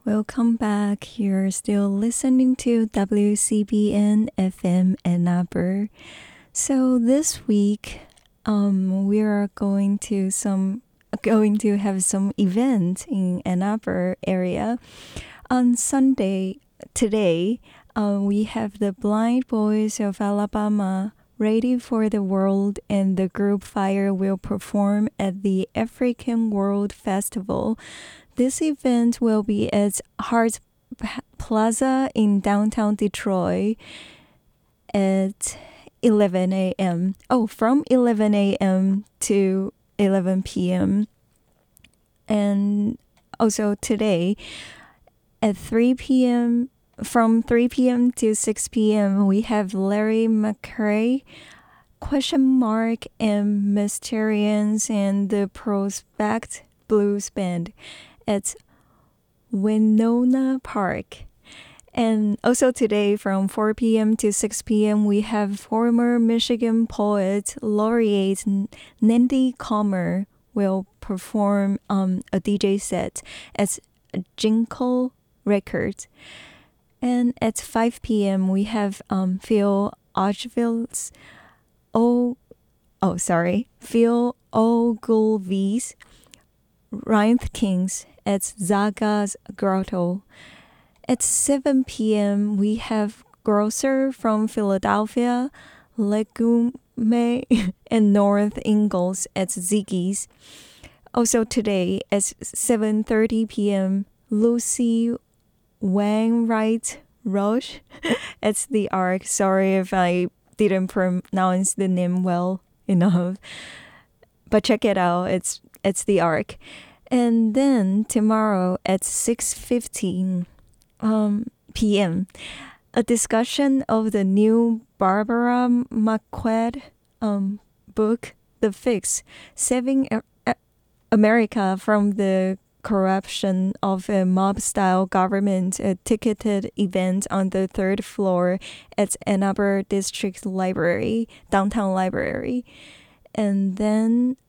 Welcome back. You're still listening to WCBN FM Ann Arbor. So this week, we are going to have some event in Ann Arbor area. On Sunday today, we have the Blind Boys of Alabama Ready for the World, and the group Fire will perform at the African World Festival. This event will be at Hart Plaza in downtown Detroit at 11 a.m. Oh, from 11 a.m. to 11 p.m. And also today at 3 p.m. From 3 p.m. to 6 p.m. we have Larry McCray, Question Mark, and Mysterians and the Prospect Blues Band at Winona Park. And also today from 4 p.m. to 6 p.m. we have former Michigan poet laureate Nandy Comer will perform a DJ set at Jinko Records. And at 5 p.m. we have Phil Ogilvy's Rhythm Kings at Zaga's Grotto. At 7 p.m. we have Grocer from Philadelphia, Legume, and North Ingalls at Ziggy's. Also today at 7:30 p.m. Lucy Wainwright Roche at the Ark. Sorry if I didn't pronounce the name well enough, but check it out. It's the Ark. And then tomorrow at 6:15 p.m. a discussion of the new Barbara McQuaid book, The Fix: Saving America from the Corruption of a Mob-Style Government, a ticketed event on the third floor at Ann Arbor District Library, Downtown Library. And then